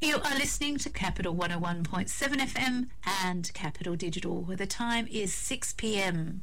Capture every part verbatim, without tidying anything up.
You are listening to Capital one oh one point seven F M and Capital Digital, where the time is six p m.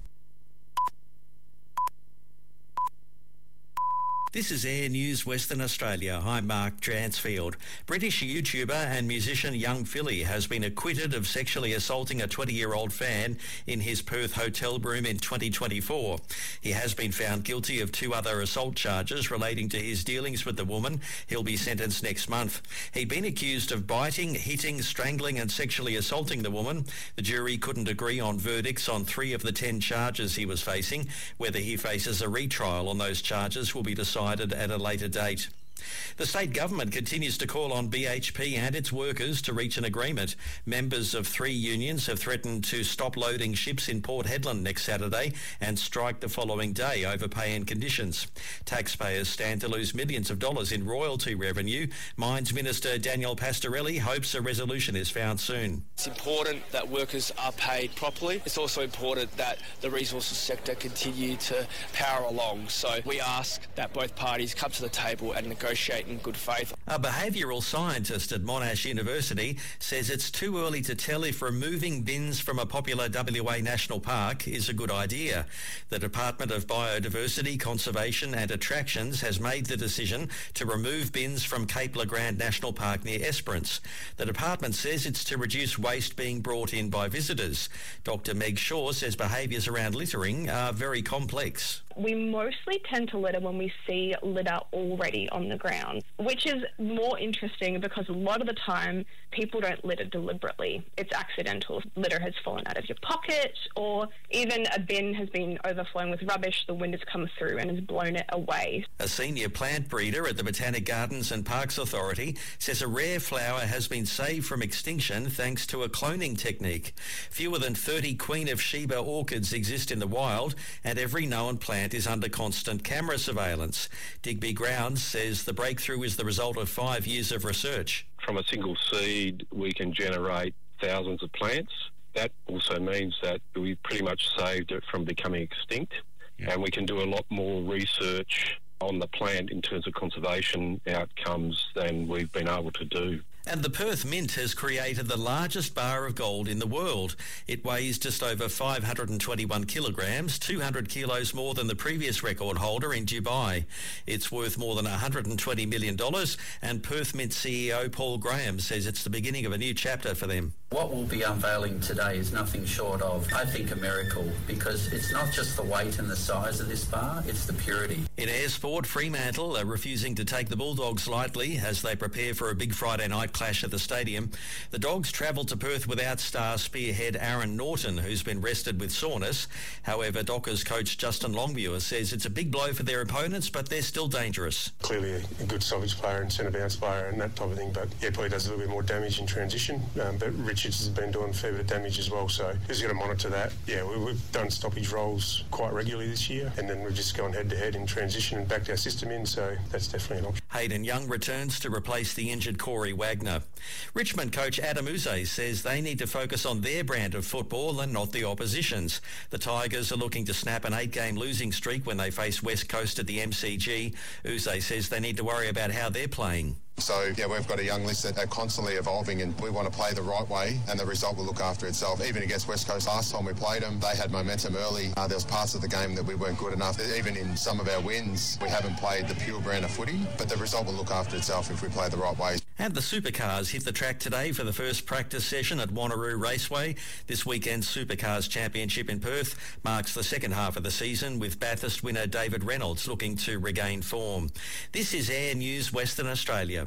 This is Air News Western Australia. I'm Mark Dransfield. British YouTuber and musician Young Philly has been acquitted of sexually assaulting a twenty-year-old fan in his Perth hotel room in twenty twenty-four. He has been found guilty of two other assault charges relating to his dealings with the woman. He'll be sentenced next month. He'd been accused of biting, hitting, strangling and sexually assaulting the woman. The jury couldn't agree on verdicts on three of the ten charges he was facing. Whether he faces a retrial on those charges will be decided at a later date. The state government continues to call on B H P and its workers to reach an agreement. Members of three unions have threatened to stop loading ships in Port Hedland next Saturday and strike the following day over pay and conditions. Taxpayers stand to lose millions of dollars in royalty revenue. Mines Minister Daniel Pastorelli hopes a resolution is found soon. It's important that workers are paid properly. It's also important that the resources sector continue to power along. So we ask that both parties come to the table and negotiate in good faith. A behavioural scientist at Monash University says it's too early to tell if removing bins from a popular W A national park is a good idea. The Department of Biodiversity, Conservation and Attractions has made the decision to remove bins from Cape Le Grand National Park near Esperance. The department says it's to reduce waste being brought in by visitors. Doctor Meg Shaw says behaviours around littering are very complex. We mostly tend to litter when we see litter already on the ground, which is more interesting because a lot of the time people don't litter deliberately. It's accidental. Litter has fallen out of your pocket, or even a bin has been overflowing with rubbish, the wind has come through and has blown it away. A senior plant breeder at the Botanic Gardens and Parks Authority says a rare flower has been saved from extinction thanks to a cloning technique. Fewer than thirty Queen of Sheba orchids exist in the wild, and every known plant is under constant camera surveillance. Digby Grounds says the breakthrough is the result of five years of research. From a single seed, we can generate thousands of plants. That also means that we pretty much saved it from becoming extinct, yeah. And we can do a lot more research on the plant in terms of conservation outcomes than we've been able to do. And the Perth Mint has created the largest bar of gold in the world. It weighs just over five hundred twenty-one kilograms, two hundred kilos more than the previous record holder in Dubai. It's worth more than one hundred twenty million dollars, and Perth Mint C E O Paul Graham says it's the beginning of a new chapter for them. What we'll be unveiling today is nothing short of, I think, a miracle, because it's not just the weight and the size of this bar, it's the purity. In air sport, Fremantle are refusing to take the Bulldogs lightly as they prepare for a big Friday night clash at the stadium. The Dogs travelled to Perth without star spearhead Aaron Norton, who's been rested with soreness. However, Dockers coach Justin Longviewer says it's a big blow for their opponents, but they're still dangerous. Clearly a, a good stoppage player and centre bounce player and that type of thing, but yeah, probably does a little bit more damage in transition. Um, but Richards has been doing a fair bit of damage as well, so he's going to monitor that. Yeah, we, we've done stoppage roles quite regularly this year, and then we've just gone head-to-head in transition and backed our system in, so that's definitely an option. Hayden Young returns to replace the injured Corey Wagner. Richmond coach Adam Uze says they need to focus on their brand of football and not the opposition's. The Tigers are looking to snap an eight-game losing streak when they face West Coast at the M C G. Uze says they need to worry about how they're playing. So, yeah, we've got a young list that are constantly evolving, and we want to play the right way, and the result will look after itself. Even against West Coast last time we played them, they had momentum early. Uh, there was parts of the game that we weren't good enough. Even in some of our wins, we haven't played the pure brand of footy, but the result will look after itself if we play the right way. And the Supercars hit the track today for the first practice session at Wanneroo Raceway. This weekend's Supercars Championship in Perth marks the second half of the season, with Bathurst winner David Reynolds looking to regain form. This is Air News Western Australia.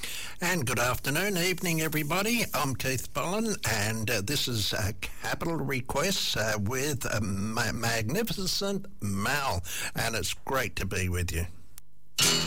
And good afternoon, evening, everybody. I'm Keith Bullen, and uh, this is uh, Capital Requests uh, with a ma- magnificent Mal, and it's great to be with you.